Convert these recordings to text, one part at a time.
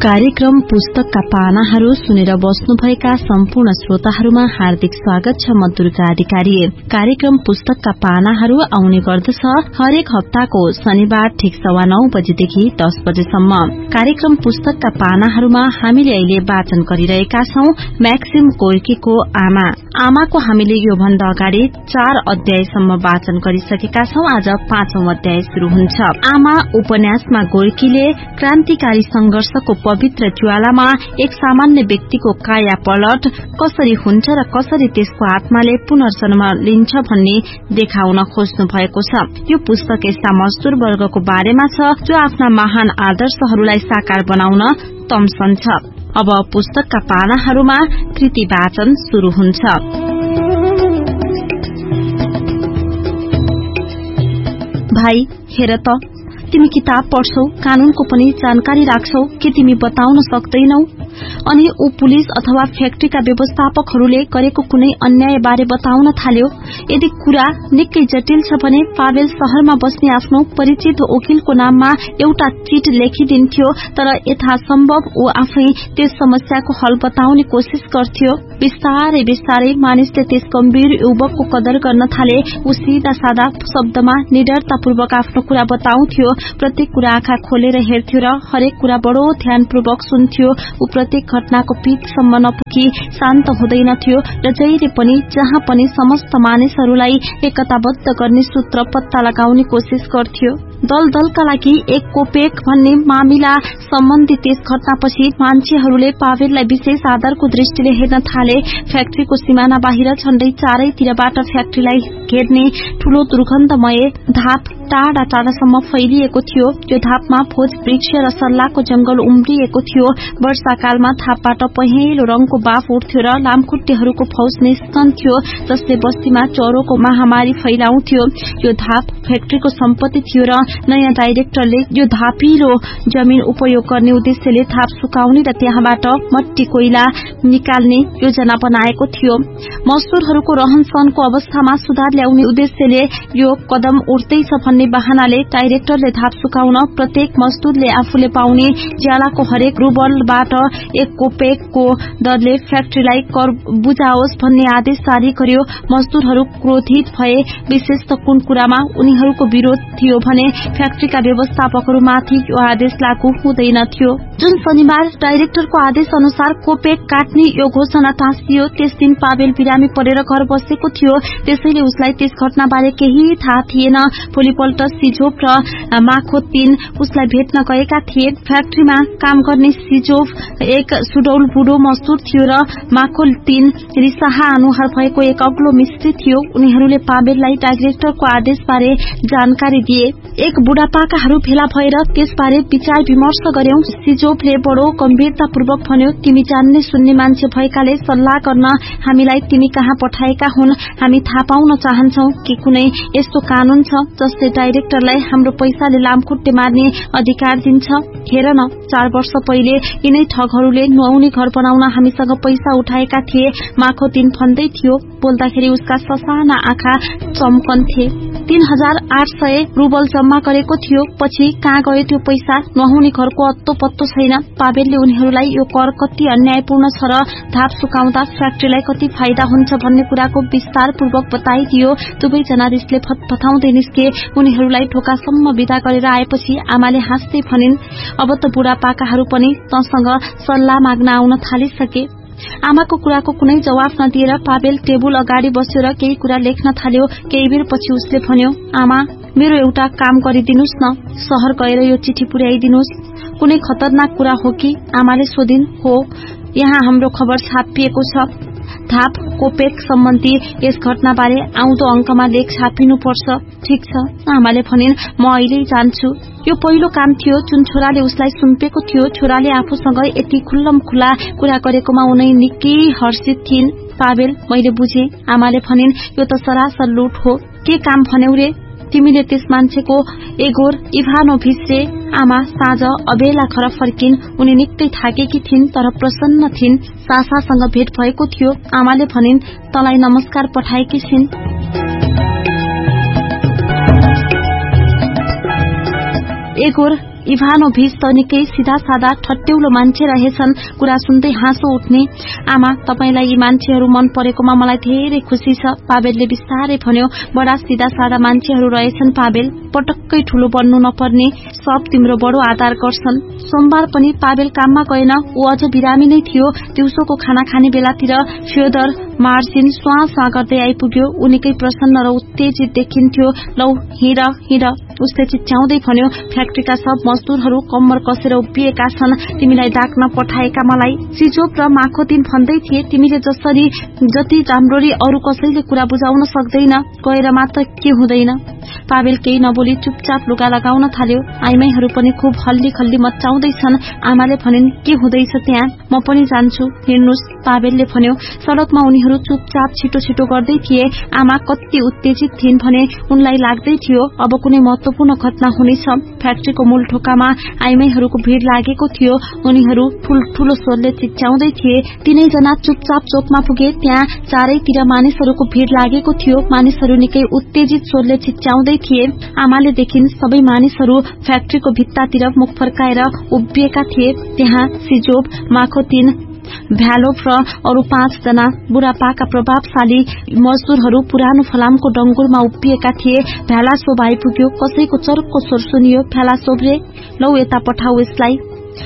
कार्यक्रम पुस्तकका पानाहरू सुनेर बस्नुभएका सम्पूर्ण श्रोताहरूमा हार्दिक स्वागत छ। म दुर्गा अधिकारी। कार्यक्रम पुस्तकका पानाहरू आउने गर्दछ हरेक हप्ताको शनिबार ठीक 9:15 बजेदेखि 10 बजेसम्म। कार्यक्रम पुस्तकका पानाहरूमा हामीले अहिले वाचन गरिरहेका छौं म्याक्सिम गोर्कीको आमा। आमाको हामीले यो भन्दा अगाडि 4 अध्यायसम्म वाचन गरिसकेका छौं। आज 5औं अध्याय शुरू हुन्छ। आमा उपन्यासमा गोर्कीले क्रान्तिकारी संघर्षको पवित्र ज्वालामा एक सामान्य व्यक्तिको काया पलट कसरी हुन्छ र कसरी त्यसको आत्माले पुनर्जन्म लिन्छ भन्ने देखाउन खोज्नु भएको छ। यो पुस्तक यस्ता मजदूर वर्गको बारेमा छ जो आफ्ना महान आदर्शहरूलाई साकार बनाउन तम्सन्छ। अब पुस्तकका पानाहरूमा कृति वाचन शुरू हुन्छ। भाइ हेर त, तिमी किताब पढ्छौ, कानूनको पनि जानकारी राख्छौ, के तिमी बताउन सक्दैनौ? अनि ऊ पुलिस अथवा फ्याक्ट्रीका व्यवस्थापकहरूले गरेको कुनै अन्याय बारे बताउन थाल्यो। यदि कुरा निकै जटिल छ भने पावेल शहरमा बस्ने आफ्नो परिचित वकिलको नाममा एउटा चिट लेखिदिन्थ्यो, तर यथासम्भव ऊ आफै त्यस समस्याको हल बताउने कोशिश गर्थ्यो। बिस्तारै बिस्तारै मानिसले त्यस गम्भीर युवकको कदर गर्न थाले। ऊ सीधा सादा शब्दमा निडरतापूर्वक आफ्नो कुरा बताउँथ्यो, प्रत्येक कुरा आँखा खोलेर हेर्थ्यो र हरेक कुरा बडो ध्यानपूर्वक सुन्थ्यो। ऊ प्रत्येक घटनाको पीठसम्म नपुगी शान्त हुँदैनथ्यो र जहिले पनि जहाँ पनि समस्त मानिसहरूलाई एकताबद्ध गर्ने सूत्र पत्ता लगाउने कोशिश गर्थ्यो। दलका लागि एक कोपेक भन्ने मामिला सम्बन्धी त्यस घटनापछि मान्छेहरूले पावेललाई विशेष आदरको दृष्टिले हेर्न थाले। फ्याक्ट्रीको सिमाना बाहिर झण्डै चारैतिरबाट फ्याक्ट्रीलाई घेर्ने ठूलो दुर्गन्धमय धाप टाढा टाढासम्म फैलिएको थियो। यो धापमा भोज वृक्ष र सल्लाको जंगल उम्रिएको थियो। वर्षाकालमा धापबाट पहेँलो रंगको बाफ उठ्थ्यो र लामखुट्टेहरूको फौज निस्कन्थ्यो जसले बस्तीमा ज्वरोको महामारी फैलाउँथ्यो। यो धाप फ्याक्ट्रीको सम्पत्ति थियो र नयाँ डाइरेक्टरले यो धापिलो जमिन उपयोग गर्ने उद्देश्यले धाप सुकाउने र त्यहाँबाट मट्टी कोइला निकाल्ने योजना बनाएको थियो। मजदूरहरूको रहन सहनको अवस्थामा सुधार ल्याउने उद्देश्यले यो कदम उठ्दैछ भन्ने बहानाले डाइरेक्टरले धाप सुकाउन प्रत्येक मजदूरले आफूले पाउने ज्यालाको हरेक रुबलबाट 1 कोपेकको दरले फ्याक्ट्रीलाई कर बुझाओस् भन्ने आदेश जारी गर्यो। मजदूरहरू क्रोधित भए, विशेष त कुन कुरामा उनीहरूको विरोध थियो भने फ्याक्ट्रीका व्यवस्थापकहरूमाथि यो आदेश लागू हुँदैनथ्यो। जुन शनिबार डाइरेक्टरको आदेश अनुसार कोपेक काट्ने यो घोषणा टाँसियो, त्यस दिन पावेल बिरामी परेर घर बसेको थियो। त्यसैले उसलाई त्यस घटनाबारे केही थाहा थिएन। भोलिपल्ट सिजोफ र माखो 3 उसलाई भेट्न गएका थिए। फ्याक्ट्रीमा काम गर्ने सिजोफ एक सुडौल बुढो मजदूर थियो र माखो 3 रिसाहा अनुहार भएको एक अग्लो मिस्त्री थियो। उनीहरूले पावेललाई डाइरेक्टरको आदेशबारे जानकारी दिए। एक बुढापाकाहरू भेला भएर त्यसबारे विचार विमर्श गर्यौं। सिजोफले बडो गम्भीरतापूर्वक भन्यो, तिमी जान्ने सुन्ने मान्छे भएकाले सल्लाह गर्न हामीलाई तिमी कहाँ पठाएका हुन्। हामी थाहा पाउन चाहन्छौ कि कुनै यस्तो कानून छ जसले डाइरेक्टरलाई हाम्रो पैसाले लामखुट्टे मार्ने अधिकार दिन्छ। हेर न, 4 वर्ष पहिले यिनै ठगहरूले नुहाउने घर बनाउन हामीसँग पैसा उठाएका थिए। माखो 3 भन्दै थियो। बोल्दाखेरि उसका ससाना आँखा चम्कन्थे। 3800 रुबल जम्मा गरेको थियो। पछि कहाँ गयो त्यो पैसा? नुहाउने घरको अत्तो पत्तो छैन। पावेलले उनीहरूलाई यो कर कति अन्यायपूर्ण छ र धाप सुकाउँदा फ्याक्ट्रीलाई कति फाइदा हुन्छ भन्ने कुराको विस्तारपूर्वक बताइदियो। दुवैजना रिसले फतफताउँदै निस्के। उनीहरूलाई ढोकासम्म विदा गरेर आएपछि आमाले हाँस्दै भनिन्, अब त बुढापाकाहरू पनि तँसँग सल्लाह माग्न आउन थालिसके। आमाको कुराको कुनै जवाफ नदिएर पावेल टेबुल अगाडि बस्यो र केही कुरा लेख्न थाल्यो। केही बेर पछि उसले भन्यो, आमा, मेरो एउटा काम गरिदिनुस् न। शहर गएर यो चिठी पुर्याइदिनुस्। कुनै खतरनाक कुरा हो कि? आमाले सोधिन्। हो, यहाँ हाम्रो खबर छापिएको छ। धाप कोपेक सम्बन्धी यस घटनाबारे आउँदो अंकमा लेख छापिनुपर्छ। ठीक छ, आमाले भनिन्, म अहिले जान्छु। यो पहिलो काम थियो जुन छोराले उसलाई सुम्पेको थियो। छोराले आफूसँग यति खुल्लम खुला कुरा गरेकोमा उनी निकै हर्षित थिइन्। पावेल, मैले बुझे, आमाले भनिन्, यो त सरासर लुट हो। के काम भन्यौ रे? तिमीले त्यस मान्छेको एगोर इभानोभिच रे। आमा साँझ अबेला घर फर्किन्। उनी निकै थाकेकी थिइन् तर प्रसन्न थिइन्। सासासँग भेट भएको थियो। आमाले भनिन्, तँलाई नमस्कार पठाएकी छिन्। एगोर इभानोभिच त निकै सीधा सादा ठट्यौलो मान्छे रहेछन्। कुरा सुन्दै हाँसो उठ्ने। आमा, तपाईलाई यी मान्छेहरू मन परेकोमा मलाई धेरै खुशी छ, पावेलले बिस्तारै भन्यो। बडा सीधा सादा मान्छेहरू रहेछन् पावेल, पटक्कै ठूलो बन्नु नपर्ने, सब तिम्रो बडो आदर गर्छन्। सोमबार पनि पावेल काममा गएन, ऊ अझ बिरामी नै थियो। दिउँसोको खाना खाने बेलातिर फ्योदर मार्सिन स्वाँ गर्दै आइपुग्यो। ऊ निकै प्रसन्न र उत्तेजित देखिन्थ्यो। लौ हिँड हिँड, उसले चिच्याउँदै भन्यो। फ्याक्ट्रीका सब मजदुरहरू कम्मर कसेर उभिएका छन्, तिमीलाई डाक्न पठाएका मलाई। सिजोप र माखोतिन भन्दै थिए, तिमीले जति राम्ररी अरू कसैले कुरा बुझाउन सक्दैन, गएर मात्र के हुँदैन। पावेल केही नबोली चुपचाप लुगा लगाउन थाल्यो। आइमाईहरू पनि खुब हल्ली खल्ली मच्चाउँदैछन्। आमाले भनिन्, के हुँदैछ त्यहाँ? म पनि जान्छु, हिँड्नुस्, पावेलले भन्यो। सडकमा उनीहरू चुपचाप छिटो छिटो गर्दै थिए। आमा कति उत्तेजित थिइन् भने उनलाई लाग्दै थियो अब कुनै महत्वपूर्ण घटना हुनेछ। फ्याक्ट्रीको मूल ढोकामा आइमाईहरूको भीड़ लागेको थियो। उनीहरू ठूलो स्वरले चिच्याउँदै थिए। तीनैजना चुपचाप चोकमा पुगे। त्यहाँ चारैतिर मानिसहरूको भीड़ लागेको थियो। मानिसहरू निकै उत्तेजित स्वरले चिच्याउँदै थिए। आमाले देखिन् सबै मानिसहरू फ्याक्ट्रीको भित्तातिर मुख फर्काएर उभिएका थिए। त्यहाँ सिजोब, माखोतिन, भ्यालोभ र अरू 5 जना बुढापाका प्रभावशाली मजदुरहरू पुरानो फलामको डंगुरमा उभिएका थिए। भ्यालासोभ आइपुग्यो। कसैको चर्को स्वर सुनियो, भ्यालासोभ रे, लौ यता पठाऊ यसलाई।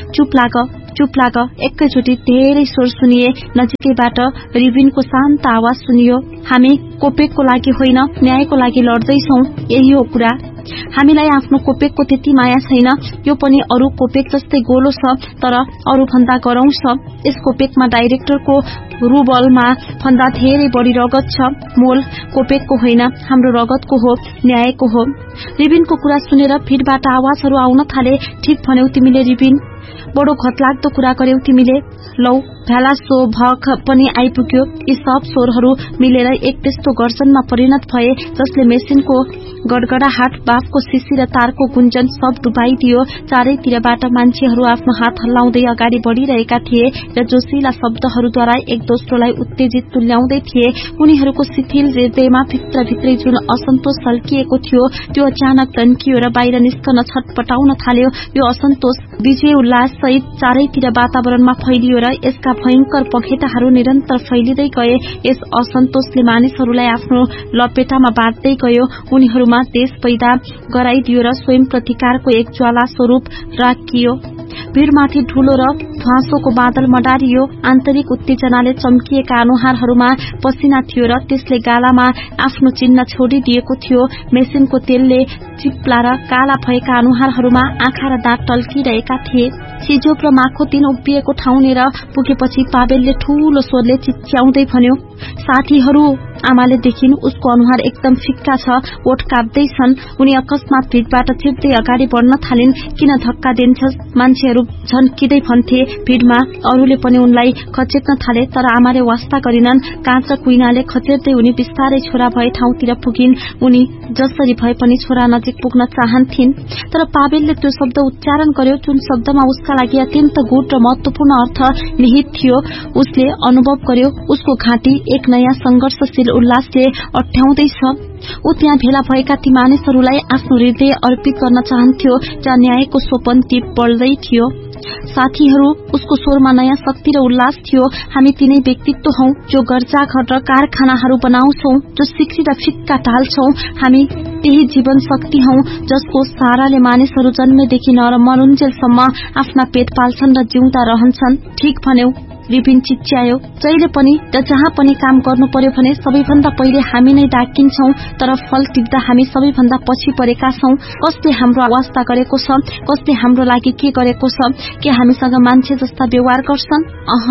चुप लाग। एकैचोटि धेरै स्वर सुनिए। नजिकैबाट रिबिनको शान्त आवाज सुनियो। हामी कोपेकको लागि होइन, न्यायको लागि लड्दैछौं, यही हो कुरा। हामीलाई आफ्नो कोपेकको त्यति माया छैन। यो पनि अरू कोपेक जस्तै गोलो छ, तर अरू भन्दा गरौं छ। यस कोपेकमा डाइरेक्टरको रुबलमा भन्दा धेरै बढी रगत छ। मोल कोपेकको होइन, हाम्रो रगतको हो, न्यायको हो। रिबिनको कुरा सुनेर भिडबाट आवाजहरू आउन थाले। ठिक भन्यौ तिमीले रिबिन, बडो घतलाग्दो कुरा गर्यौ तिमीले। लौ भ्यालासोभक पनि आइपुग्यो। यी सब स्वरहरू मिलेर एक त्यस्तो गर्जनमा परिणत भए जसले मेसिनको गडगडाहाट, बाफको सिसी र तारको गुन्जन सब डुबाइदियो। चारैतिरबाट मान्छेहरू आफ्नो हात हल्लाउँदै अगाडि बढ़िरहेका थिए र जोशीला शब्दहरूद्वारा एक दोस्रोलाई उत्तेजित तुल्याउँदै थिए। उनीहरूको शिथिल हृदयमा भित्रभित्रै जुन असन्तोष सल्किएको थियो त्यो अचानक तन्कियो र बाहिर निस्कन छटपटाउन थाल्यो। यो असन्तोष विजय उल्लास सहित चारैतिर वातावरणमा फैलियो र यसका भयंकर पखेटाहरू निरन्तर फैलिँदै गए। यस असन्तोषले मानिसहरूलाई आफ्नो लपेटामा बाँध्दै गयो। उनीहरूमा देश पैदा गराइदियो र स्वयं प्रतिकारको एक ज्वाला स्वरूप राखियो। भीड़माथि ठूलो र ध्वाँसोको बादल मडारियो। आन्तरिक उत्तेजनाले चम्किएका अनुहारहरूमा पसिना थियो र त्यसले गालामा आफ्नो चिन्ह छोडिदिएको थियो। मेसिनको तेलले चिप्ला र काला भएका अनुहारहरूमा आँखा र दाँत टल्किरहेका थिए। सिजोप र माखोतिन उभिएको ठाउँनेर पुगेपछि पावेलले ठूलो स्वरले चिच्याउँदै भन्यो, साथीहरू। आमाले देखिन् उसको अनुहार एकदम फिक्का छ, ओठ काप्दैछन्। उनी अकस्मात भिडबाट चिप्दै अगाडि बढ्न थालिन्। किन धक्का दिन्छस्? मान्छेहरू झन्किँदै भन्थे। भिडमा अरूले पनि उनलाई खचेक्न थाले, तर आमाले वास्ता गरिनन्। काँच र कुइनाले खचेर्दै उनी बिस्तारै छोरा भए ठाउँतिर पुगिन्। उनी जसरी भए पनि छोरा नजिक पुग्न चाहन्थिन्, तर पावेलले त्यो शब्द उच्चारण गर्यो जुन शब्दमा उसका लागि अत्यन्त गूढ र महत्वपूर्ण अर्थ निहित थियो। उसले अनुभव गर्यो उसको घाँटी एक नयाँ संघर्षशील उल्लासले अठ्याउँदैछ। ऊ त्यहाँ भेला भएका ती मानिसहरूलाई आफ्नो हृदय अर्पित गर्न चाहन्थ्यो जहाँ न्यायको स्वपन्ती बढ्दै थियो। साथीहरू, उसको स्वरमा नयाँ शक्ति र उल्लास थियो। हामी तिनै व्यक्तित्व हौ जो गर्जाघर र कारखानाहरू बनाउँछौ, जो सिक्री र फिक्का टाल्छौ। हामी त्यही जीवन शक्ति हौ जसको सहाराले मानिसहरू जन्मेदेखि मरुन्जेलसम्म आफ्ना पेट पाल्छन् र जिउँदा रहन्छन्। ठीक भन्यौ, रिबिन चिच्यायो। जहिले पनि र जहाँ पनि काम गर्नु पर्यो भने सबैभन्दा पहिले हामी नै डाकिन्छौं, तर फल टिप्दा हामी सबैभन्दा पछि परेका छौं। कसले हाम्रो वास्ता गरेको छ? कसले हाम्रो लागि के गरेको छ? के हामीसँग मान्छे जस्ता व्यवहार गर्छन्?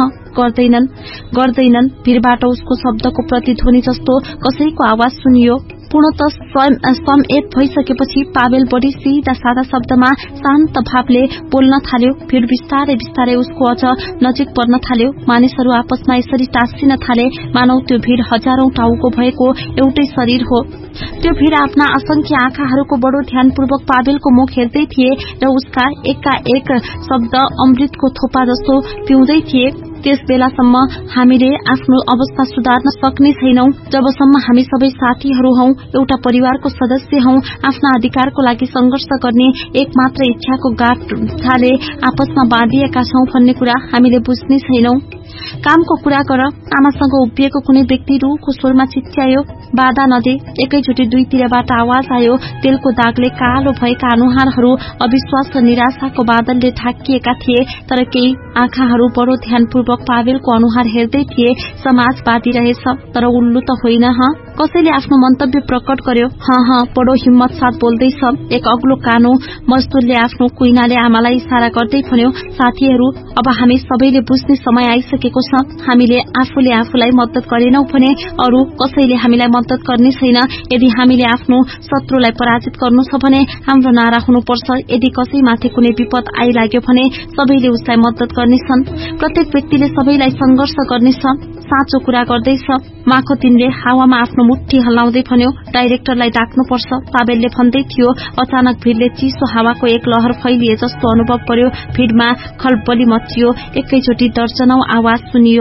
गर्दैनन्। भिडबाट उसको शब्दको प्रतिध्वनि जस्तो कसैको आवाज सुनियो। पूर्णतः समएत भइसकेपछि पावेल बढी सीधा सादा शब्दमा शान्त भावले बोल्न थाल्यो। भीड़ बिस्तारै बिस्तारै उसको अझ नजिक पर्न थाल्यो। मानिसहरू आपसमा यसरी टाँसिन थाले मानौ त्यो भीड़ हजारौं टाउको भएको एउटै शरीर हो। त्यो भीड़ आफ्ना असंख्य आँखाहरूको बडो ध्यानपूर्वक पावेलको मुख हेर्दै थिए र उसका एकाएक शब्द अमृतको थोपा जस्तो पिउँदै थिए। त्यस बेलासम्म हामीले आफ्नो अवस्था सुधार्न सक्ने छैनौं। जबसम्म हामी सबै साथीहरू हौं, एउटा परिवारको सदस्य हौं, आफ्ना अधिकारको लागि संघर्ष गर्ने एकमात्र इच्छाको गाँठाले आपसमा बाँधिएका छौं भन्ने कुरा हामीले बुझ्ने छैनौं। कामको कुरा गर, आमासँग उभिएको कुनै व्यक्ति रूखको स्वरमा चिच्यायो। बाधा नदे एकैचोटि दुईतिरबाट आवाज आयो। तेलको दागले कालो भएका अनुहारहरू अविश्वास र निराशाको बादलले ढाकिएका थिए, तर केही आँखाहरू बडो ध्यानपूर्वक पावेलको अनुहार हेर्दै थिए। समाजवादी रहेछ, तर उल्लु त होइन। कसैले आफ्नो मन्तव्य प्रकट गर्यो। बडो हिम्मत साथ बोल्दैछ। एक अग्लो कानो मजदूरले आफ्नो कुइनाले आमालाई इशारा गर्दै भन्यो, साथीहरू, अब हामी सबैले बुझ्ने समय आइसकेको छ। हामीले आफूले आफूलाई मद्दत गरेनौं भने अरू कसैले हामीलाई मद्दत गर्ने छैन। यदि हामीले आफ्नो शत्रुलाई पराजित गर्नु छ भने हाम्रो नारा हुनुपर्छ। यदि कसैमाथि कुनै विपद आइलाग्यो भने सबैले उसलाई मद्दत गर्नेछन्। प्रत्येक व्यक्तिले सबैलाई संघर्ष गर्नेछ। साँचो कुरा गर्दैछ। माखोतिनले हावामा आफ्नो मुट्ठी हल्लाउँदै भन्यो, डाइरेक्टरलाई डाक्नुपर्छ। पावेलले भन्दै थियो। अचानक भिडले चिसो हावाको एक लहर फैलिए जस्तो अनुभव गर्यो। भिडमा खलबली मचियो। एकैचोटि दर्जनौं आवाज सुनियो।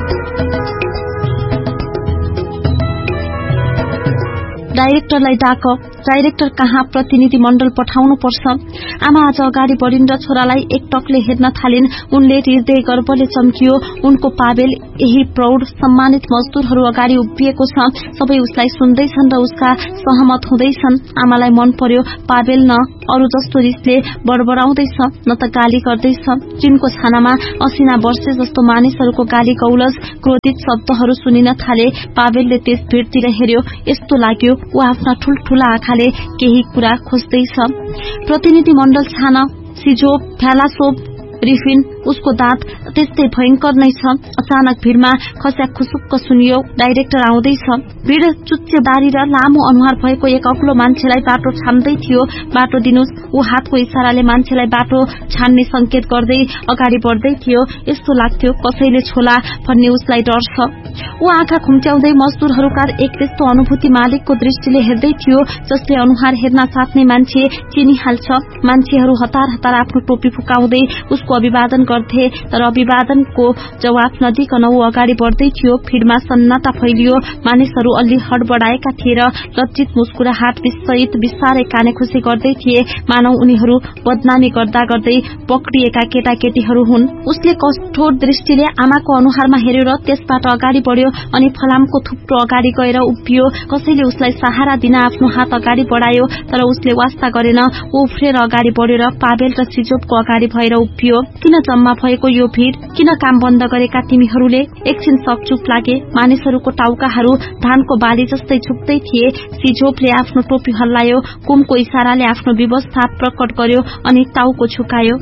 डाइरेक्टरलाई डाक। डाइरेक्टर कहाँ प्रतिनिधि मण्डल पठाउनु पर्छ। आमा आज अगाडि बढिन् र छोरालाई एकटकले हेर्न थालिन्। उनले हृदय गर्वले चम्कियो। उनको पावेल यही प्रौढ सम्मानित मजदूरहरू अगाडि उभिएको छ। सबै उसलाई सुन्दैछन् र उसका सहमत हुँदैछन्। आमालाई मन पर्यो। पावेल न अरू जस्तो रिसले बडबडाउँदैछ, न त गाली गर्दैछ। जिनको छानामा असिना वर्षे जस्तो मानिसहरूको गाली गौलज, क्रोधित शब्दहरू सुनिन थाले। पावेलले त्यस भिडतिर हेर्यो। यस्तो लाग्यो ऊ आफ्ना ठूल्ठूला आँखाले केही कुरा खोज्दैछ। प्रतिनिधि मण्डल छान, सिझोप, फ्यालासोप, रिफिन, उसको दाँत त्यस्तै भयंकर नै छ। अचानक भिडमा खस्याक खुसुक्क सुनियो। डाइरेक्टर आउँदैछ। भिड चुच्चेदारी र लामो अनुहार भएको एक अग्लो मान्छेलाई बाटो छान्दै थियो। बाटो दिनुस्। ऊ हातको इशाराले मान्छेलाई बाटो छान्ने संकेत गर्दै अगाडि बढ्दै थियो। यस्तो लाग्थ्यो कसैले छोला भन्ने उसलाई डर छ। ऊ आँखा खुम्च्याउँदै मजदूरहरूका एक त्यस्तो अनुभूति मालिकको दृष्टिले हेर्दै थियो जसले अनुहार हेर्न साथ नै मान्छे चिनिहाल्छ। मान्छेहरू हतार हतार आफ्नो टोपी फुकाउँदै उसको अभिवादन गर्थे, तर अभिवादनको जवाफ नदिकन ऊ अगाडि बढ्दै थियो। भिडमा सन्नाटा फैलियो। मानिसहरू अलि हडबडाएका थिए र लज्जित मुस्कुराहट विसहित बिस्तारै काने खुसी गर्दै थिए, मानौ उनीहरू बदनामी गर्दा गर्दै पक्रिएका केटाकेटीहरू हुन्। उसले कठोर दृष्टिले आमाको अनुहारमा हेर्यो र त्यसबाट अगाडि बढ्यो अनि फलामको थुप्रो अगाडि गएर उभियो। कसैले उसलाई सहारा दिन आफ्नो हात अगाडि बढायो, तर उसले वास्ता गरेन। ऊ उफ्रेर अगाडि बढ्यो र पावेल र सिजोपको अगाडि भएर उभियो। किन जम्मा भएको यो भिड? किन काम बन्द गरेका तिमीहरूले? एकछिन सकचुप लागे। मानिसहरूको टाउकाहरू धानको बाली जस्तै झुक्दै थिए। सिझोपले आफ्नो टोपी हल्लायो। कुमको इशाराले आफ्नो व्यवस्था प्रकट गर्यो अनि टाउको झुकायो।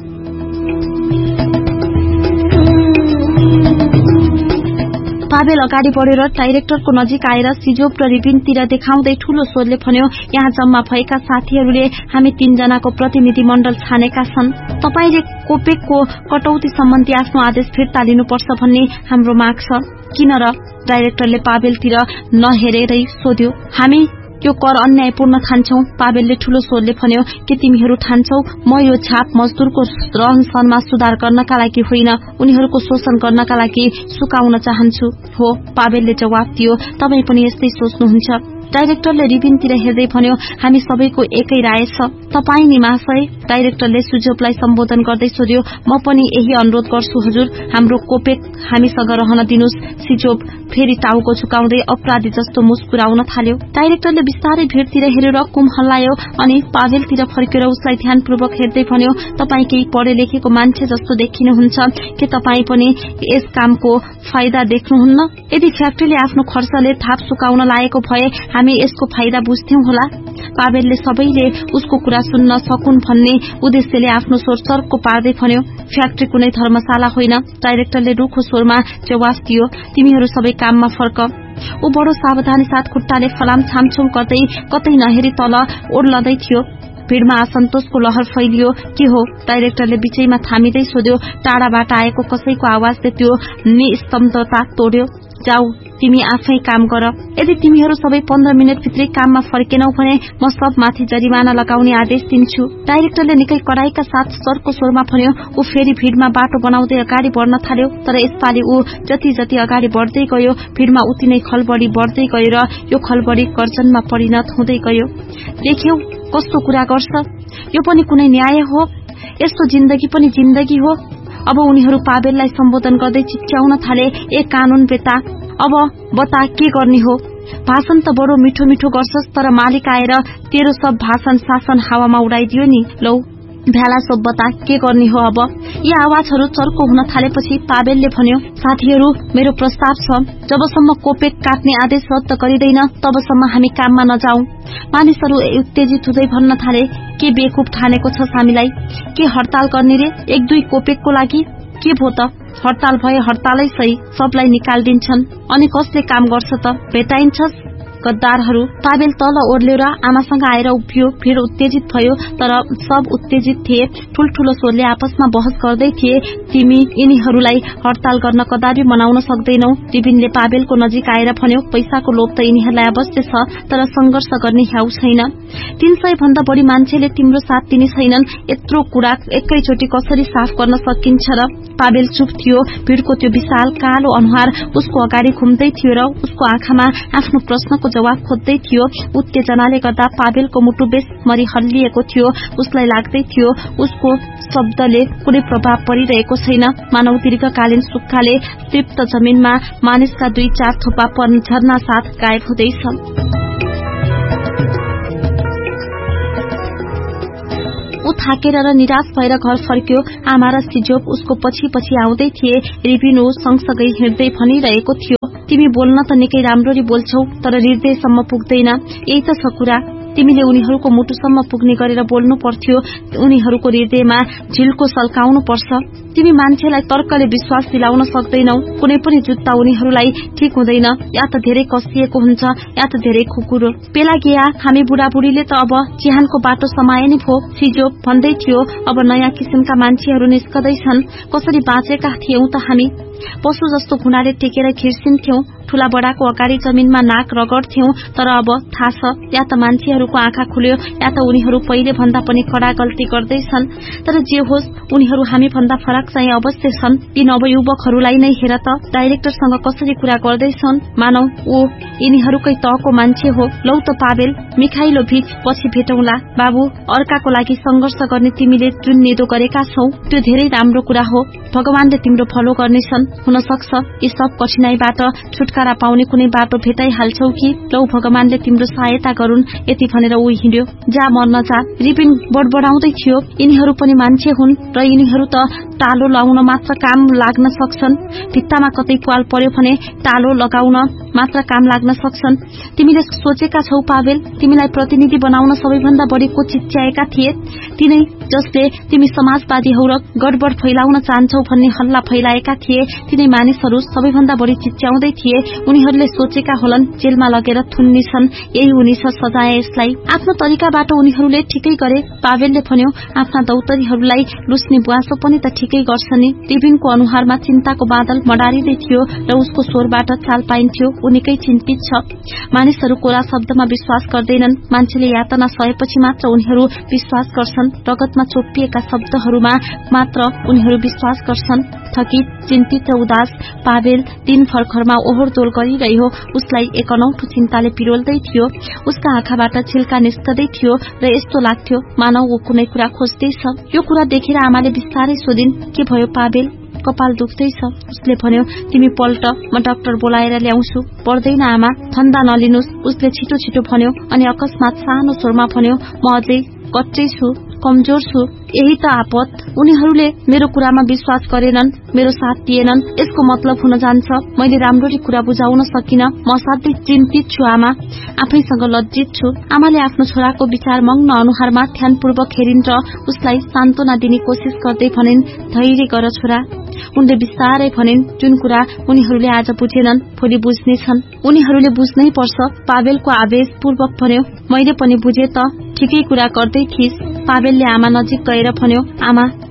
पावेल अगाडि बढेर डाइरेक्टरको नजिक आएर सिजोप र रिबिनतिर देखाउँदै ठूलो स्वरले भन्यो, यहाँ जम्मा भएका साथीहरूले हामी 3 जनाको प्रतिनिधि मण्डल छानेका छन्। तपाईले कोपेकको कटौती सम्बन्धी आफ्नो आदेश फिर्ता लिनुपर्छ भन्ने हाम्रो माग छ। किन र? डाइरेक्टरले पावेलतिर नहेरेरै सोध्यो। हामी यो कर अन्यायपूर्ण ठान्छौं। पावेलले ठूलो स्वरले भन्यो, के तिमीहरू ठान्छौ म यो छाप मजदूरको रहनसहनमा सुधार गर्नका लागि होइन, उनीहरूको शोषण गर्नका लागि सुकाउन चाहन्छु? हो, पावेलले जवाफ दियो। तपाई पनि यस्तै सोच्नुहुन्छ? डाइरेक्टरले रिबिनतिर हेर्दै भन्यो, हामी सबैको एकै राय छ। तपाई नि महाशय? डाइरेक्टरले सुजोपलाई सम्बोधन गर्दै सोध्यो। म पनि यही अनुरोध गर्छु हजुर, हाम्रो कोपेक हामीसँग रहन दिनुस्। सिजोप फेरि टाउको झुकाउँदै अपराधी जस्तो मुस्कुराउन थाल्यो। डाइरेक्टरले बिस्तारै भिडतिर हेरेर कुम हल्लायो अनि पावेलतिर फर्केर उसलाई ध्यानपूर्वक हेर्दै भन्यो, तपाई केही पढे लेखेको मान्छे जस्तो देखिनुहुन्छ। के तपाई पनि यस कामको फाइदा देख्नुहुन्न? यदि फ्याक्ट्रीले आफ्नो खर्चले थाप सुकाउन लागेको भए हामी यसको फाइदा बुझ्थ्यौं होला। पावेलले सबैले उसको कुरा सुन्न सकुन् भन्ने उद्देश्यले आफ्नो स्वर चर्को पार्दै भन्यो, फ्याक्ट्री कुनै धर्मशाला होइन। डाइरेक्टरले रुखो स्वरमा जवाफ दियो, तिमीहरू सबै काममा फर्क। ऊ बडो सावधानी साथ खुट्टाले फलाम छामछुम गर्दै कतै नहेरी तल ओर्लदै थियो। भिडमा असन्तोषको लहर फैलियो। के हो? डाइरेक्टरले बिचैमा थामिँदै सोध्यो। टाढाबाट आएको कसैको आवाजले त्यो निस्तब्धता तोड्यो। जाऊ, तिमी आफै काम गर। यदि तिमीहरू सबै 15 मिनेट भित्रै काममा फर्केनौ भने म सब माथि जरिमाना लगाउने आदेश दिन्छु। डाइरेक्टरले निकै कडाइका साथ सरको स्वरमा भन्यो। ऊ फेरि भिडमा बाटो बनाउँदै अगाडि बढ्न थाल्यो। तर यसपालि ऊ जति जति अगाडि बढ्दै गयो भिडमा उति नै खलबडी बढ्दै गयो र यो खलबडी गर्जनमा परिणत हुँदै गयो। देख्यौ कस्तो कुरा गर्छ, यो पनि कुनै न्याय हो? यस्तो जिन्दगी पनि जिन्दगी हो? अब उनीहरू पावेललाई सम्बोधन गर्दै चिच्याउन थाले, ए कानून बेटा, अब बता के गर्ने हो? भाषण त बडो मिठो मिठो गर्छस्, तर मालिक आएर तेरो सब भाषण शासन हावामा उडाइदियो नि। लौ भ्याला सब बता के गर्ने हो अब? यी आवाजहरू चर्को हुन थालेपछि पावेलले भन्यो, साथीहरू मेरो प्रस्ताव छ, जबसम्म कोपेक काट्ने आदेश रद्द गरिँदैन तबसम्म हामी काममा नजाउँ। मानिसहरू उत्तेजित हुँदै भन्न थाले, के बेकुफ ठानेको छ हामीलाई? के हडताल गर्ने रे? 1-2 कोपेकको लागि? के भो त? हडताल भए हडतालै सही, सबलाई निकालिदिन्छन्। अनि कसले काम गर्छ त? भेटाइन्छस् गद्दारहरू। पावेल तल ओर्ल्यो र आमासँग आएर उभियो। भिड उत्तेजित भयो, तर सब उत्तेजित थिए। ठूल्ठूलो स्वरले आपसमा बहस गर्दै थिए, तिमी यिनीहरूलाई हडताल गर्न कदापि मनाउन सक्दैनौ। रिबिनले पावेलको नजिक आएर भन्यो, पैसाको लोभ त यिनीहरूलाई अवश्य छ, तर संघर्ष गर्ने ह्याउ छैन। 300 भन्दा बढी मान्छेले तिम्रो साथ दिने छैनन्। यत्रो कुरा एकैचोटि कसरी साफ गर्न सकिन्छ र? पावेल चुप थियो। भिडको त्यो विशाल कालो अनुहार उसको अगाडि घुम्दै थियो र उसको आँखामा आफ्नो प्रश्नको जवाब खोज्दै थियो। उत्तेजनाले गर्दा पावेलको मुटु बेसमरी हल्लिएको थियो। उसलाई लाग्दै थियो उसको शब्दले कुनै प्रभाव परिरहेको छैन। मानव दीर्घकालीन सुक्खाले तृप्त जमिनमा मानिसका 2-4 थोपा झर्ना साथ गायब हुँदैछ। ऊ थाकेर र निराश भएर घर फर्क्यो। आमा र सिजोप उसको पछि पछि आउँदै थिए। रिबिन ऊ सँगसँगै हिँड्दै भनिरहेको थियो, तिमी बोल्न त निकै राम्ररी बोल्छौ, तर हृदयसम्म पुग्दैन। यही त छ कुरा, तिमीले उनीहरूको मुटुसम्म पुग्ने गरेर बोल्नु पर्थ्यो। उनीहरूको हृदयमा झिल्को सल्काउनु पर्छ। तिमी मान्छेलाई तर्कले विश्वास दिलाउन सक्दैनौ। कुनै पनि जुत्ता उनीहरूलाई ठीक हुँदैन। या त धेरै कसिएको हुन्छ, या त धेरै खुकुरो। पेलागिया, हामी बुढाबुढीले त अब चिहानको बाटो समाए नि भो। सिजोप भन्दै थियो, अब नयाँ किसिमका मान्छेहरू निस्कदैछन्। कसरी बाँचेका थियौं त हामी? पशु जस्तो घुँडाले टेकेर घिर्सिन्थ्यौं। ठूला बडाको अगाडि जमिनमा नाक रगड्थ्यौं। तर अब थाहा छ, या त मान्छेहरूको आँखा खुल्यो, या त उनीहरू पहिले भन्दा पनि कडा गल्ती गर्दैछन्। तर जे होस्, उनीहरू हामी भन्दा फरक चाहिँ अवश्य छन्। यी नवयुवकहरूलाई नै हेर त, डाइरेक्टरसँग कसरी कुरा गर्दैछन्। मानौ ऊ यिनीहरूकै तहको मान्छे हो। लौ त पावेल, मिखाइलो बीच पछि भेटौँला। बाबु, अर्काको लागि संघर्ष गर्ने तिमीले जुन निदो गरेका छौ त्यो धेरै राम्रो कुरा हो। भगवानले तिम्रो भलो गर्नेछन्। हुन सक्छ यी सब कठिनाईबाट छुटकारा पाउने कुनै बाटो भेटाइहाल्छौ कि? लौ भगवानले तिम्रो सहायता गरून्। यति भनेर ऊ हिँड्यो। जा मर्न जा। रिबिन बडबडाउँदै थियो, यिनीहरू पनि मान्छे हुन् र यिनीहरू त टालो लाउन मात्र काम लाग्न सक्छन्। भित्तामा कतै प्वाल पर्यो भने टालो लगाउन मात्र काम लाग्न सक्छन्। तिमीले सोचेका छौ पावेल, तिमीलाई प्रतिनिधि बनाउन सबैभन्दा बढी को चिच्याएका थिए? तिनै जसले तिमी समाजवादी हौ र गडबड फैलाउन चाहन्छौ भन्ने हल्ला फैलाएका थिए। तिनै मानिसहरू सबैभन्दा बढी चिच्याउँदै थिए। उनीहरूले सोचेका होलान् जेलमा लगेर थुन्निछन्। यही हुनेछ सजाय यसलाई। आफ्नो तरिकाबाट उनीहरूले ठिकै गरे। पावेलले भन्यो, आफ्ना दौतरीहरूलाई लुस्ने बुवासो पनि त ठिकै गर्छ नि। रिबिनको अनुहारमा चिन्ताको बादल मडारिँदै थियो र उसको स्वरबाट चाल पाइन्थ्यो ऊ निकै चिन्तित छ। मानिसहरू कोरा शब्दमा विश्वास गर्दैनन्। मान्छेले यातना सहेपछि मात्र उनीहरू विश्वास गर्छन्। रगतमा चोपिएका शब्दहरूमा मात्र उनीहरू विश्वास गर्छन्। थकित, चिन्तित र उदास पावेल दिनभर घरमा ओहोरदोहोर गरिरह्यो। उसलाई एक अनौठो चिन्ताले पिरोल्दै थियो। उसका आँखाबाट छिल्का निस्कदै थियो र यस्तो लाग्थ्यो मानव ऊ कुनै कुरा खोज्दैछ। यो कुरा देखेर आमाले बिस्तारै सोधिन्, के भयो पावेल? कपाल दुख्दैछ। उसले भन्यो, तिमी पल्ट, म डाक्टर बोलाएर ल्याउँछु। पर्दैन आमा, ठण्डा नलिनुस्। उसले छिटो छिटो भन्यो अनि अकस्मात सानो स्वरमा भन्यो, म अझै कच्चै छु, कमजोर छु। यही त आपत। उनीहरूले मेरो कुरामा विश्वास गरेनन्, मेरो साथ दिएनन्। यसको मतलब हुन जान्छ मैले राम्ररी कुरा बुझाउन सकिन। म साथै चिन्तित छु आमा, आफैसँग लज्जित छु। आमाले आफ्नो छोराको विचार मग्न अनुहारमा ध्यानपूर्वक हेरिन् र उसलाई सान्त्वना दिने कोसिस गर्दै भनिन्, धैर्य गर छोरा। उनले बिस्तारै भनिन्, जुन कुरा उनीहरूले आज बुझेनन् भोलि बुझ्नेछन्। उनीहरूले बुझ्नै पर्छ। पावेलको आवेशपूर्वक भन्यो, मैले पनि बुझे त, ठिकै कुरा गर्दै थिइस्। पावेलले आमा नजिक गएर भन्यो, आमा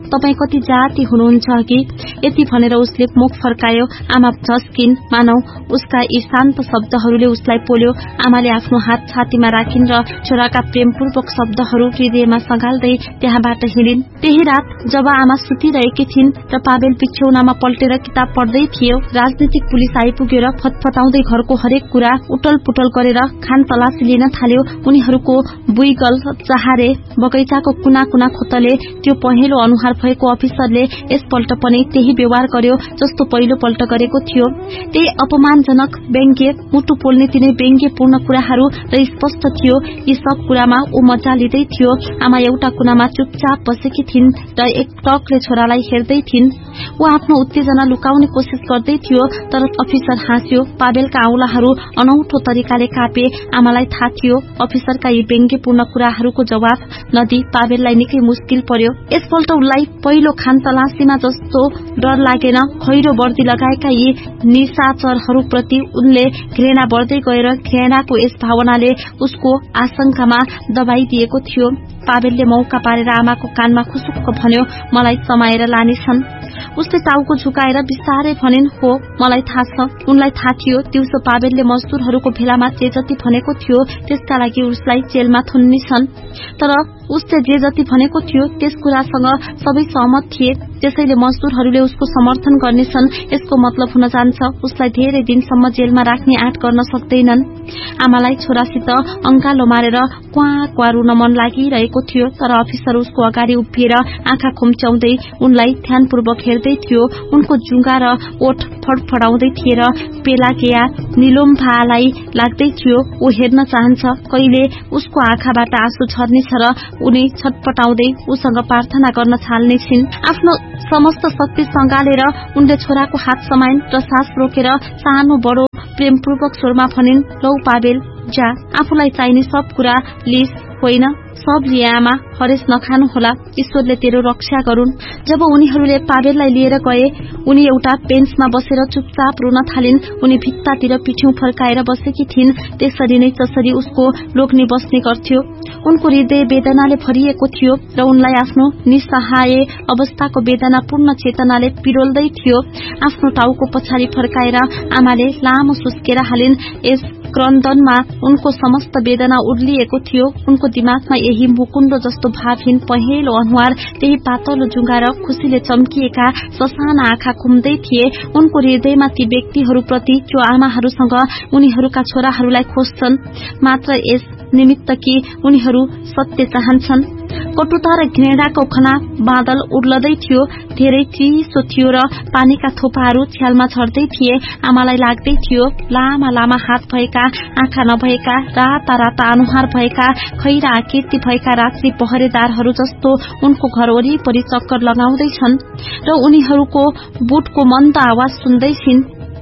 तपाई कति जाति हुनुहुन्छ कि? यति भनेर उसले मुख फर्कायो। आमा झस्किन्, मानौ उसका यी शान्त शब्दहरूले उसलाई पोल्यो। आमाले आफ्नो हात छातीमा राखिन् र छोराका प्रेमपूर्वक शब्दहरू हृदयमा सँगाल्दै त्यहाँबाट हिँडिन्। त्यही रात जब आमा सुतिरहेकी थिइन् र पाबेल बिछौनामा पल्टेर किताब पढ्दै थियो, राजनीतिक पुलिस आइपुग्यो र फतफताउँदै घरको हरेक कुरा उटलपुटल गरेर खान तलासी लिन थाल्यो। उनीहरूको बुइगल चाहारे बगैँचाको कुना कुना खोतले त्यो पहेँलो अनुहार भएको अफिसरले यसपल्ट पनि त्यही व्यवहार गर्यो जस्तो पहिलो पल्ट गरेको थियो। त्यही अपमानजनक व्यङ्ग्य, मुटु पोल्ने तिनै व्यङ्ग्यपूर्ण कुराहरू र स्पष्ट थियो। यी सब कुरामा ऊ मजा लिँदै थियो। आमा एउटा कुनामा चुपचाप बसेकी थिइन् र एक टकले छोरालाई हेर्दै थिइन्। ऊ आफ्नो उत्तेजना लुकाउने कोसिस गर्दै थियो, तर अफिसर हाँस्यो। पाबेलका औँलाहरू अनौठो तरिकाले कापे। आमालाई थाहा थियो अफिसरका यी व्यङ्ग्यपूर्ण कुराहरूको जवाफ नदी पाबेललाई निकै मुस्किल पर्यो। यसपल्ट उनलाई पहिलो खान तलासीमा जस्तो डर लागेन। खैरो वर्दी लगाएका यी निशाचरहरूप्रति उनले घृणा बढ्दै गएर घृणाको यस भावनाले उसको आशंकामा दबाइदिएको थियो। पाबेलले मौका पारेर आमाको कानमा खुसुक्क भन्यो, मलाई समाएर लानेछन्। उसले टाउको झुकाएर बिस्तारै भनिन्, हो मलाई थाहा छ। उनलाई थाहा थियो दिउँसो पाबेलले मजदुरहरूको भेलामा जे जति भनेको थियो त्यसका लागि उसलाई जेलमा थुन्नेछन्। तर उसले जे जति भनेको थियो त्यस कुरासँग सबै सहमत थिए। त्यसैले मजदुरहरूले उसको समर्थन गर्नेछन्। यसको मतलब हुन जान्छ उसलाई धेरै दिनसम्म जेलमा राख्ने आँट गर्न सक्दैनन्। आमालाई छोरासित अंगालो मारेर क्वाँ रुन मन लागिरहेको थियो, तर अफिसर उसको अगाडि उभिएर आँखा खुम्च्याउँदै उनलाई ध्यानपूर्वक हेर्दै थियो। उनको जुङ्गा र ओठ फडफडाउँदै थिए र पेलाकेया निलोम्फालाई लाग्दै थियो ऊ हेर्न चाहन्छ, कहिले उसको आँखाबाट आँसु झर्नेछ र उनी छटपटाउँदै उसँग प्रार्थना गर्न थाल्नेछिन्। आफ्नो समस्त शक्ति सँगालेर उनले छोराको हात समाइन् र सास रोकेर सानो बडो प्रेमपूर्वक स्वरमा भनिन्, लौ पाबेल जा, आफूलाई चाहिने सब कुरा लिस, होइन सब लिए आमा, हरेस नखानु होला, ईश्वरले तेरो रक्षा गरून्। जब उनीहरूले पाबेललाई लिएर गए उनी एउटा बेन्चमा बसेर चुपचाप रुन थालिन्। उनी भित्तातिर पिठ्यौं फर्काएर बसेकी थिइन्। त्यसरी नै जसरी उसको लोग्ने बस्ने गर्थ्यो। उनको हृदय वेदनाले भरिएको थियो र उनलाई आफ्नो निसहाय अवस्थाको वेदनापूर्ण चेतनाले पिरोल्दै थियो। आफ्नो टाउको पछाडि फर्काएर आमाले लामो सुस्केर हालिन्। यस क्रन्दनमा उनको समस्त वेदना उर्लिएको थियो। उनको दिमागमा यही मुकुण्ड जस्तो भावहीन पहेँलो अनुहार, त्यही पातलो जुङ्गा र खुसीले चम्किएका ससाना आँखा घुम्दै थिए। उनको हृदयमा ती व्यक्तिहरूप्रति जो आमाहरूसँग उनीहरूका छोराहरूलाई खोज्छन् मात्र यस निमित्त कि उनीहरू सत्य चाहन्छन्। कटुता र घृणाको घना बादल उर्लदै थियो। धेरै चिसो थियो र पानीका थोपाहरू छ्यालमा झर्दै थिए। आमालाई लाग्दै थियो लामा लामा हात भएका, आँखा नभएका, राता राता अनुहार भएका, खैरा आकृति भएका रात्रि पहरेदारहरू जस्तो उनको घर वरिपरि चक्कर लगाउँदैछन् र उनीहरूको बुटको मन्द आवाज सुन्दैछिन्।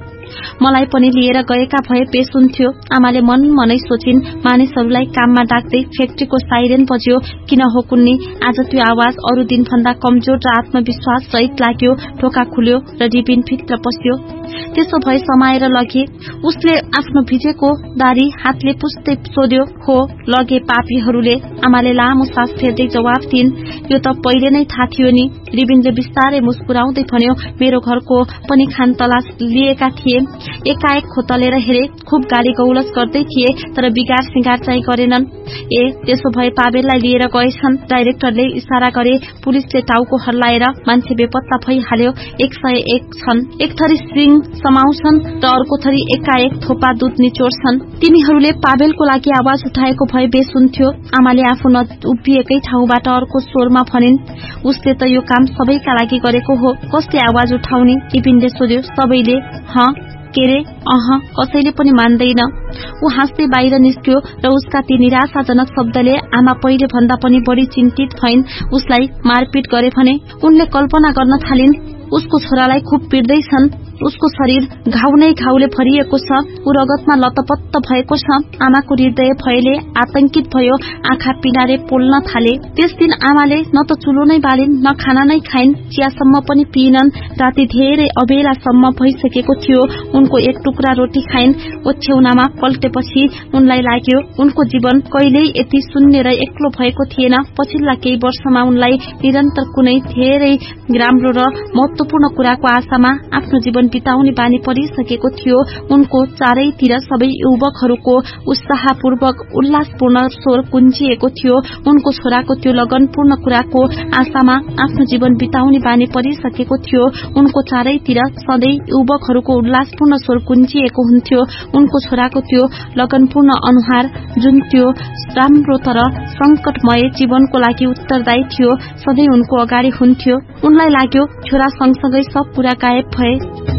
मलाई पनि लिएर गएका भए बेस हुन्थ्यो। आमाले मनै सोचिन्। मानिसहरूलाई काममा डाक्दै फ्याक्ट्रीको साइरेन बज्यो। किन हो कुन्नी आज त्यो आवाज अरू दिन भन्दा कमजोर र आत्मविश्वास सहित लाग्यो। ढोका खुल्यो र रिबिन भित्र पस्यो। त्यसो भए समाएर लगे। उसले आफ्नो भिजेको दारी हातले पुस्दै सोध्यो, हो लगे पापीहरूले। आमाले लामो सास फेर्दै जवाफ दिइन्, यो त पहिले नै थाहा थियो नि। रिबिनले बिस्तारै मुस्कुराउँदै भन्यो, मेरो घरको पनि खान तलास लिएका थिए। एकाएक खोतलेर हेरे, खुब गाली गौलस गर्दै थिए, तर बिगार सिंगार चाहिँ गरेनन्। ए त्यसो भए पाबेललाई लिएर गएछन्। डाइरेक्टरले इशारा गरे। पुलिसले टाउको हल्लाएर मान्छे बेपत्ता भइहाल्यो। 101 छन्। एक थरी सिङ समाउँछन् र अर्को थरी एकाएक थोपा दूध निचोड्छन्। तिनीहरूले पाबेलको लागि आवाज उठाएको भए बेस हुन्थ्यो। आमाले आफू उभिएकै ठाउँबाट अर्को स्वरमा भनिन्, उसले त यो काम सबैका लागि गरेको हो, कसले आवाज उठाउने? रिबिनले सोध्यो। सबैले। के रे? कसैले पनि मान्दैन। ऊ हाँस्दै बाहिर निस्क्यो र उसका ती निराशाजनक शब्दले आमा पहिले भन्दा पनि बढी चिन्तित भइन्। उसलाई मारपिट गरे भने उनले कल्पना गर्न थालिन् उसको छोरालाई खुब पिट्दैछन्। उसको शरीर घाउ नै घाउले भरिएको छ। ऊ रगतमा लतपत्त भएको छ। आमाको हृदय भयले आतंकित भयो। आँखा पिनारे पोल्न थाले। त्यस दिन आमाले न त चुलो नै बालिन्, न खाना नै खाइन्, चियासम्म पनि पिइनन्। राति धेरै अबेलासम्म भइसकेको थियो। उनको एक टुक्रा रोटी खाइन्। ओछ्याउनामा पल्टेपछि उनलाई लाग्यो उनको जीवन कहिल्यै यति शून्य र एक्लो भएको थिएन। पछिल्ला केही वर्षमा उनलाई निरन्तर कुनै धेरै राम्रो र महत्वपूर्ण कुराको आशामा आफ्नो जीवन बिताउने बानी परिसकेको थियो। उनको चारैतिर सबै युवकहरूको उत्साहपूर्वक उल्लासपूर्ण स्वर गुन्जिएको थियो। उनको छोराको त्यो लगनपूर्ण कुराको आशामा आफ्नो जीवन बिताउने बानी परिसकेको थियो। उनको चारैतिर सधैँ युवकहरूको उल्लासपूर्ण स्वर गुन्जिएको हुन्थ्यो। उनको छोराको त्यो लगनपूर्ण अनुहार, जुन त्यो राम्रो तर संकटमय जीवनको लागि उत्तरदायी थियो, सधैँ उनको अगाडि हुन्थ्यो। उनलाई लाग्यो छोरा सँगसँगै सब कुरा गायब भए।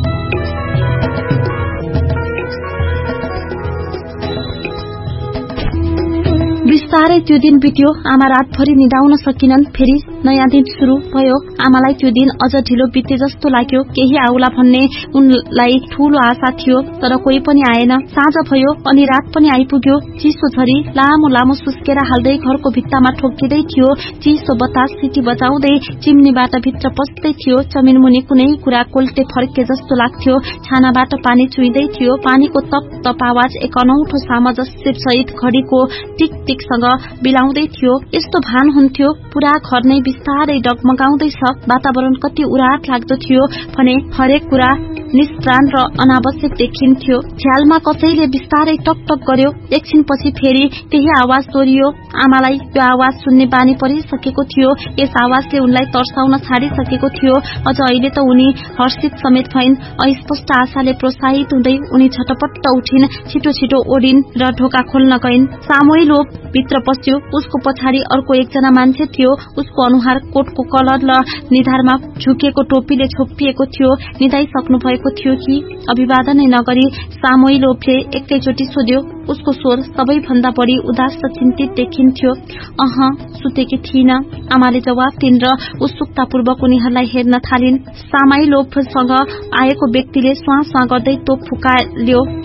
बिस्तारै त्यो दिन बित्यो। आमा रातभरि निदाउन सकिनन्। फेरि नयाँ दिन शुरू भयो। आमालाई त्यो दिन अझ ढिलो बिते जस्तो लाग्यो। केही आउला भन्ने उनलाई ठूलो आशा थियो, तर कोही पनि आएन। साँझ भयो अनि रात पनि आइपुग्यो। चिसो झरी लामो लामो सुस्केर हाल्दै घरको भित्तामा ठोक्किँदै थियो। चिसो बतास सिटी बजाउँदै चिम्नीबाट भित्र पस्दै थियो। जमिनमुनि कुनै कुरा कोल्टे फर्के जस्तो लाग्थ्यो। छानाबाट पानी चुइँदै थियो। पानीको तप तप आवाज एक अनौठो सामञ्जस्य सहित घडीको टिक टिकसँग बिलाउँदै थियो। यस्तो भान हुन्थ्यो पुरा घर नै बिस्तारै डगमगाउँदैछ। वातावरण कति उराट लाग्दो थियो भने हरेक कुरा निष्प्राण र अनावश्यक देखिन्थ्यो। झ्यालमा कसैले बिस्तारै टक टक गर्यो। एकछिनपछि फेरि त्यही आवाज दोहोरियो। आमालाई यो आवाज सुन्ने बानी परिसकेको थियो। यस आवाजले उनलाई तर्साउन छाडिसकेको थियो। अझ अहिले त उनी हर्षित समेत भइन्। अस्पष्ट आशाले प्रोत्साहित हुँदै उनी झटपट्ट उठिन्। छिटो छिटो ओडिन् र ढोका खोल्न गइन्। सामूहिक लोभ भित्र पस्यो। उसको पछाडि अर्को एकजना मान्छे थियो। उसको अनुहार कोटको कलर र निधारमा झुकेको टोपीले छोपिएको थियो। निदाइसक्नु भएको थियो कि अभिवादनै नगरी सामूहिक लोभले एकैचोटि सोध्यो। उसको स्वर सबैभन्दा बढी उदास र चिन्तित देखिन्थ्यो। सुतेकी थिइन, आमाले जवाफ दिन् र उत्सुकतापूर्वक उनीहरूलाई हेर्न थालिन्। सामूहिक लोभसँग आएको व्यक्तिले स्वाँ स्वाँ गर्दै तोप फुकाल्यो।